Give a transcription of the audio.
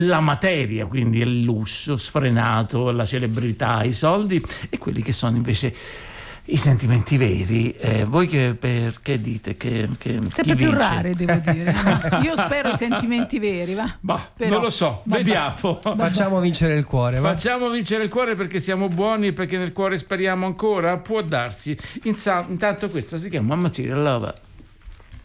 la materia, quindi il lusso sfrenato, la celebrità, i soldi, e quelli che sono invece i sentimenti veri. Voi perché dite che sempre più rare, devo dire. Io spero i sentimenti veri, va. Però, non lo so, vediamo. Facciamo vincere il cuore, va? Facciamo vincere il cuore, perché siamo buoni e perché nel cuore speriamo ancora. Può darsi. Intanto questa si chiama Mamma Cira Love.